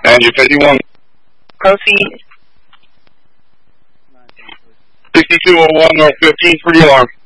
Engine 51. Proceed. 6201 North 15 for the alarm.